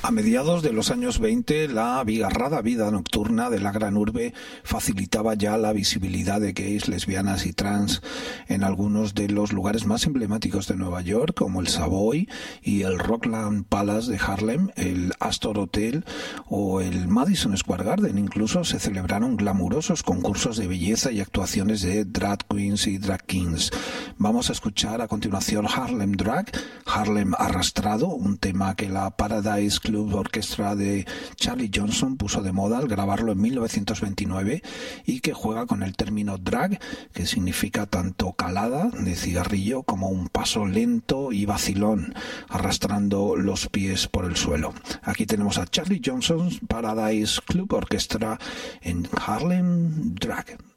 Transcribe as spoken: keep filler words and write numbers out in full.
A mediados de los años veinte, la abigarrada vida nocturna de la gran urbe facilitaba ya la visibilidad de gays, lesbianas y trans en algunos de los lugares más emblemáticos de Nueva York, como el Savoy y el Rockland Palace de Harlem, el Astor Hotel o el Madison Square Garden. Incluso se celebraron glamurosos concursos de belleza y actuaciones de drag queens y drag kings. Vamos a escuchar a continuación Harlem Drag, Harlem Arrastrado, un tema que la Paradise Club Orquestra de Charlie Johnson puso de moda al grabarlo en mil novecientos veintinueve y que juega con el término drag, que significa tanto calada de cigarrillo como un paso lento y vacilón, arrastrando los pies por el suelo. Aquí tenemos a Charlie Johnson's Paradise Club Orquestra en Harlem Drag.